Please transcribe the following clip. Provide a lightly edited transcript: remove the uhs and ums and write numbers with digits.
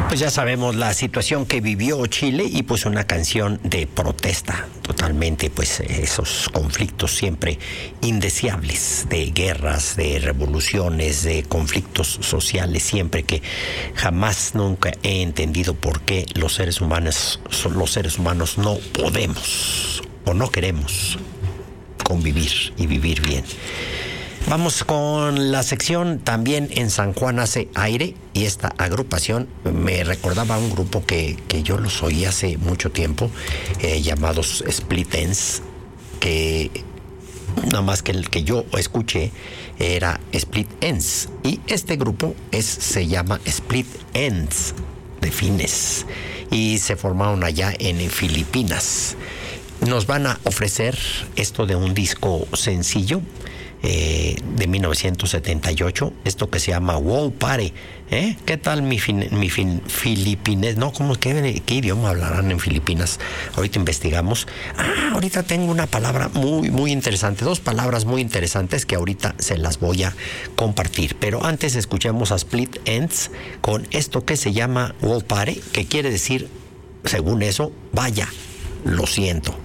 Pues ya sabemos la situación que vivió Chile y pues una canción de protesta totalmente, pues esos conflictos siempre indeseables de guerras, de revoluciones, de conflictos sociales, siempre que jamás nunca he entendido por qué los seres humanos no podemos o no queremos convivir y vivir bien. Vamos con la sección También en San Juan hace aire, y esta agrupación me recordaba a un grupo que yo los oí hace mucho tiempo, llamados Split Enz, que nada más que el que yo escuché era Split Enz, y este grupo se llama Split Enz de fines, y se formaron allá en Filipinas. Nos van a ofrecer esto de un disco sencillo de 1978, esto que se llama Wow Party. ¿Qué tal mi filipinés? No, ¿qué idioma hablarán en Filipinas? Ahorita investigamos. Ahorita tengo una palabra muy, muy interesante, dos palabras muy interesantes que ahorita se las voy a compartir. Pero antes escuchemos a Split Enz con esto que se llama Wow Party, que quiere decir, según eso, vaya, lo siento.